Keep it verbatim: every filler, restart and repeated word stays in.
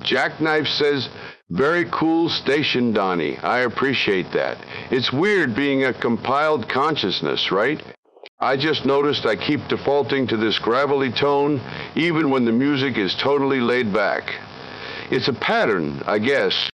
Jackknife says, very cool station, Donnie. I appreciate that. It's weird being a compiled consciousness, right? I just noticed I keep defaulting to this gravelly tone, even when the music is totally laid back. It's a pattern, I guess.